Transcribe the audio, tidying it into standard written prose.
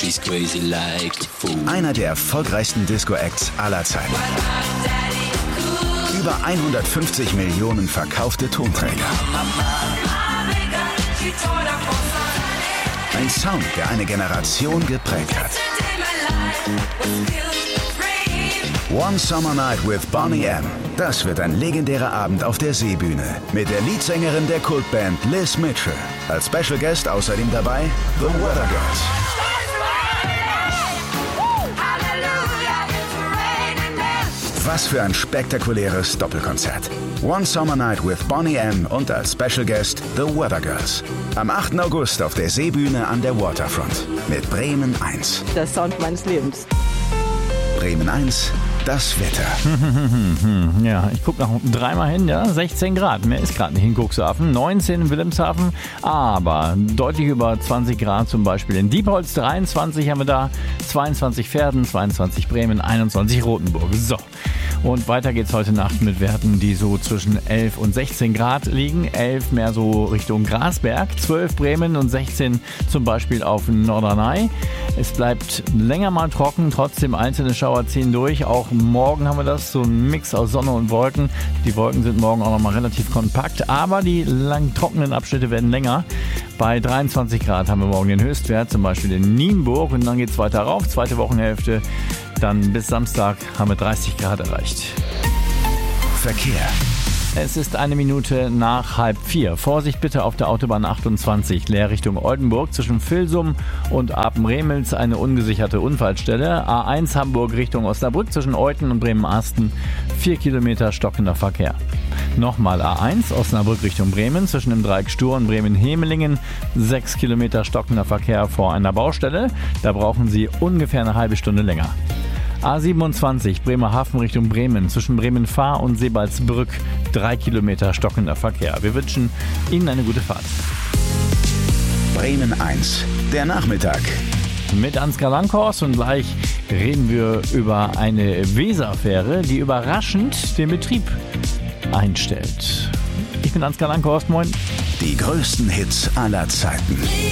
She's crazy like a fool. Einer der erfolgreichsten Disco-Acts aller Zeiten. Über 150 Millionen verkaufte Tonträger. Ein Sound, der eine Generation geprägt hat. One Summer Night with Boney M. Das wird ein legendärer Abend auf der Seebühne mit der Leadsängerin der Kultband Liz Mitchell. Als Special Guest außerdem dabei The Weather Girls. Was für ein spektakuläres Doppelkonzert. One Summer Night with Boney M. und als Special Guest The Weather Girls. Am 8. August auf der Seebühne an der Waterfront mit Bremen 1. Der Sound meines Lebens. Bremen 1, das Wetter. Ja, ich gucke noch dreimal hin, ja, 16 Grad. Mehr ist gerade nicht in Cuxhaven, 19 in Wilhelmshaven, aber deutlich über 20 Grad zum Beispiel in Diepholz, 23 haben wir da, 22 Verden, 22 Bremen, 21 Rothenburg. So, und weiter geht's heute Nacht mit Werten, die so zwischen 11 und 16 Grad liegen. 11 mehr so Richtung Grasberg, 12 Bremen und 16 zum Beispiel auf Norderney. Es bleibt länger mal trocken, trotzdem einzelne Schauer ziehen durch. Auch morgen haben wir das, so ein Mix aus Sonne und Wolken. Die Wolken sind morgen auch nochmal relativ kompakt, aber die lang trockenen Abschnitte werden länger. Bei 23 Grad haben wir morgen den Höchstwert, zum Beispiel in Nienburg, und dann geht es weiter rauf, zweite Wochenhälfte. Dann bis Samstag haben wir 30 Grad erreicht. Verkehr. Es ist 1 Minute nach 3:30. Vorsicht bitte auf der Autobahn 28, leer Richtung Oldenburg. Zwischen Vilsum und Apen-Remels eine ungesicherte Unfallstelle. A1 Hamburg Richtung Osnabrück zwischen Euthen und Bremen-Asten. 4 Kilometer stockender Verkehr. Nochmal A1 Osnabrück Richtung Bremen zwischen dem Dreieck Stur und Bremen-Hemelingen. 6 Kilometer stockender Verkehr vor einer Baustelle. Da brauchen Sie ungefähr eine halbe Stunde länger. A27 Bremerhaven Richtung Bremen zwischen Bremen-Fahr und Sebalsbrück 3 Kilometer stockender Verkehr. Wir wünschen Ihnen eine gute Fahrt. Bremen 1, der Nachmittag. Mit Ansgar Langhorst, und gleich reden wir über eine Weserfähre, die überraschend den Betrieb einstellt. Ich bin Ansgar Langhorst, moin. Die größten Hits aller Zeiten.